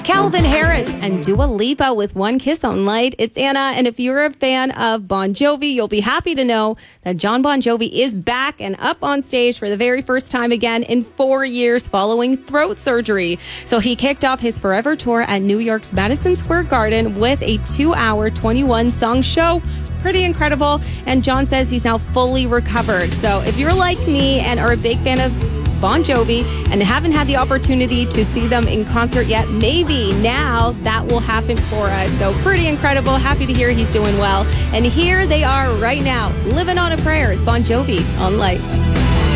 Calvin Harris and Dua Lipa with One Kiss on Light. It's Anna, and if you're a fan of Bon Jovi, you'll be happy to know that Jon Bon Jovi is back and up on stage for the very first time again in 4 years following throat surgery. So he kicked off his Forever Tour at New York's Madison Square Garden with a 2-hour, 21-song show. Pretty incredible. And Jon says he's now fully recovered. So if you're like me and are a big fan of Bon Jovi and haven't had the opportunity to see them in concert yet, maybe now that will happen for us. So pretty incredible. Happy to hear he's doing well. And here they are right now, living on a prayer. It's Bon Jovi on Light.